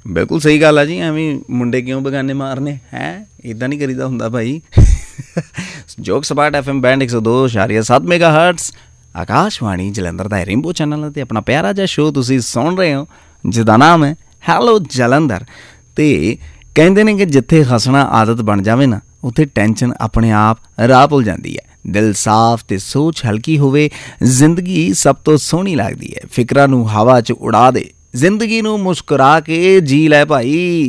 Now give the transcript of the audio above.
ਬਿਲਕੁਲ ਸਹੀ ਗੱਲ ਆ ਜੀ। ਐਵੇਂ ਮੁੰਡੇ ਕਿਉਂ ਬੇਗਾਨੇ ਮਾਰਨੇ ਹੈ, ਇੱਦਾਂ ਨਹੀਂ ਕਰੀਦਾ ਹੁੰਦਾ ਭਾਈ। ਜੋਕ spot FM band 102.7 MHz Akashvani Jalandhar ਦਾ ਰੇਨਬੋ ਚੈਨਲ 'ਤੇ ਆਪਣਾ ਪਿਆਰਾ ਜਿਹਾ ਸ਼ੋਅ ਤੁਸੀਂ ਸੁਣ ਰਹੇ ਹੋ, ਜਿਹਦਾ ਨਾਮ ਹੈ ਹੈਲੋ ਜਲੰਧਰ। ਅਤੇ ਕਹਿੰਦੇ ਨੇ ਕਿ ਜਿੱਥੇ ਹੱਸਣਾ ਆਦਤ ਬਣ ਜਾਵੇ ਨਾ, ਉੱਥੇ ਟੈਨਸ਼ਨ ਆਪਣੇ ਆਪ ਰਾਹ ਭੁੱਲ ਜਾਂਦੀ ਹੈ। ਦਿਲ ਸਾਫ਼ ਅਤੇ ਸੋਚ ਹਲਕੀ ਹੋਵੇ, ਜ਼ਿੰਦਗੀ ਸਭ ਤੋਂ ਸੋਹਣੀ ਲੱਗਦੀ ਹੈ। ਫਿਕਰਾਂ ਨੂੰ ਹਵਾ 'ਚ ਉਡਾ ਦੇ, ਜ਼ਿੰਦਗੀ ਨੂੰ ਮੁਸਕਰਾ ਕੇ ਜੀ ਲੈ ਭਾਈ।